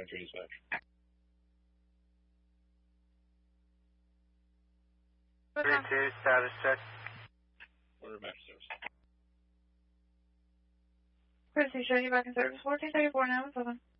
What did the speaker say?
to dispatch. 3-2, status check. Order back to service. Christy, show you back in service. 1434 now, 7.